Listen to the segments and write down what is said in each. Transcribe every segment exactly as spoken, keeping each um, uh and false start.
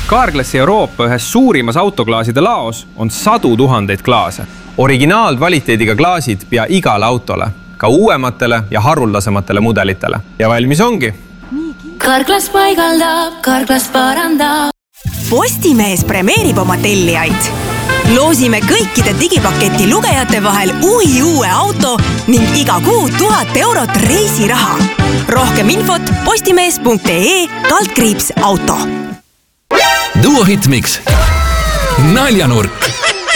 Carglassi Euroopa ühes suurimas autoklaaside laos on sadu tuhandeid klaase. Originaalkvaliteediga klaasid pea igale autole, ka uuematele ja haruldasematele mudelitele. Ja valmis ongi. Carglass paigaldab, Carglass parandab. Postimees premeerib oma tellijaid. Loosime kõikide digipaketi lugejate vahel uhi uue auto ning iga kuu tuhat eurot reisiraha. Rohkem infot postimees punkt ee kaldkriips auto. Duo Hitmix. Naljanurk.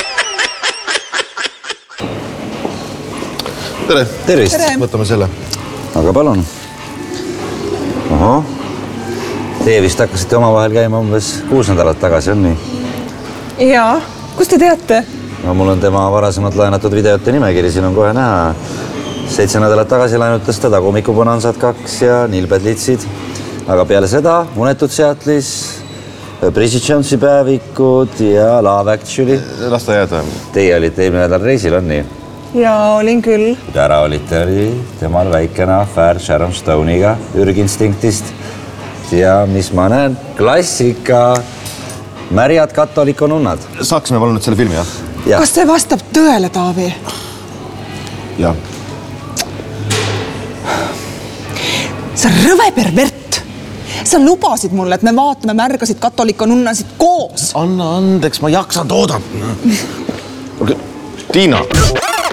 Tere. Tervist. Tere. Võtame selle. Aga palun. Oho. Teie vist hakkasite oma vahel käima umbes kuus nädalat tagasi, on nii? Jaa. Kus te teate? No, mul on tema varasemalt laenatud videote nimekiri, siin on kohe näha. Seitse nädalat tagasi laenutas ta tagumikubonanzad kaks ja nilbed litsid. Aga peale seda unetud Seattle'is, Bridget Jonesi päevikud ja Love Actually. Las ta jääda. Teie olite eelmine nädal reisil, on nii? Jaa, olin küll. Kui ära olite, oli temal väikene affair Sharon Stone'iga ürginstinktist. Ja mis ma näen? Klassika. Märjad katolikununnad. Saaksime palun nüüd selle filmi, jah? Ja. Kas see vastab tõele, Taavi? Jah. Sa rõve pervert! Sa lubasid mulle, et me vaatame märgasid katolikununnasid koos. Anna andeks, ma jaksan toodata. Okay. Tiina!